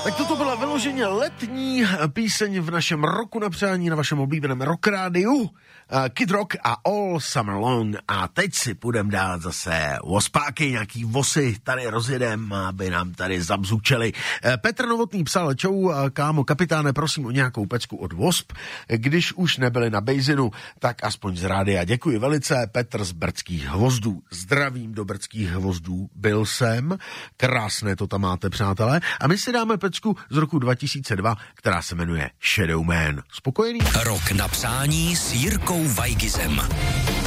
Tak toto byla vyloženě letní píseň v našem roku na přání na vašem oblíbeném rock rádiu. Kid Rock a All Summer Long. A teď si půjdeme dát zase vospáky, nějaký vosy tady rozjedem, aby nám tady zabzučeli. Petr Novotný psal: čau, kámo kapitáne, prosím o nějakou pecku od Wasp, když už nebyli na Bejzinu, tak aspoň z rádia. Děkuji velice, Petr z Brdských hvozdů. Zdravím do Brdských hvozdů, byl jsem. Krásné to tam máte, přátelé. A my si dáme pecku z roku 2002, která se jmenuje Shadow Man. Spokojený? Rok na přání s Jirkou Weigizem.